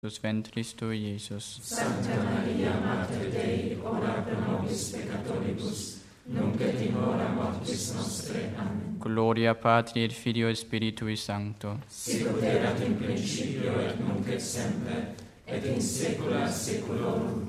ventris tui, Iesus. Sancta Maria, Mater Dei, ora pro nobis peccatoribus, nunc et in hora mortis nostre. Amen. Gloria Patri et Filio et Spiritui Sancto. Sicut erat in principio et nunc et semper, et in saecula saeculorum.